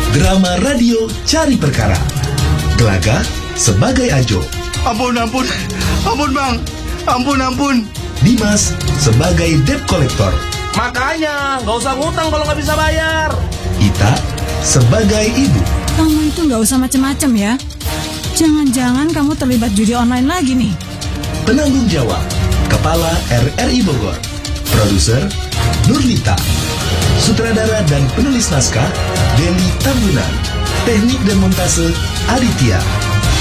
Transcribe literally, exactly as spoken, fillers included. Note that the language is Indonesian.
Drama radio Cari Perkara. Gelaga sebagai Ajo. Ampun, ampun, ampun bang, ampun, ampun. Dimas sebagai debt collector. Makanya nggak usah ngutang kalau nggak bisa bayar. Ita sebagai ibu. Kamu itu nggak usah macem-macem ya. Jangan-jangan kamu terlibat judi online lagi nih. Penanggung jawab Kepala R R I Bogor. Produser Nurlita. Sutradara dan penulis naskah Deli Tambunan. Teknik dan montase Aditya.